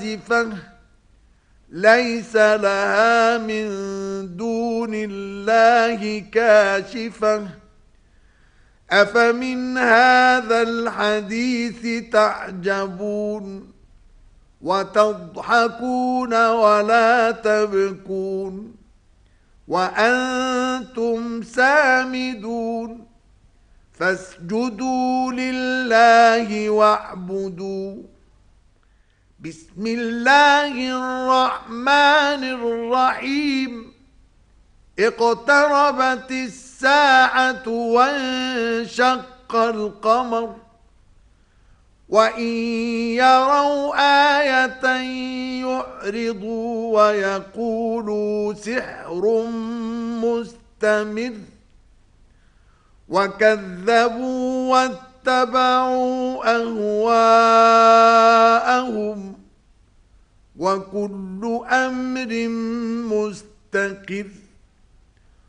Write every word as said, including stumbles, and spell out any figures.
آسفة ليس لها من دون الله كاشفة أفمن هذا الحديث تعجبون وتضحكون ولا تبكون وأنتم سامدون فاسجدوا لله واعبدوا. بسم الله الرحمن الرحيم. اقتربت الساعة وانشق القمر وإن يروا آية يعرضوا ويقولوا سحر مستمر وكذبوا واتبعوا أهواءهم وكل أمر مستقر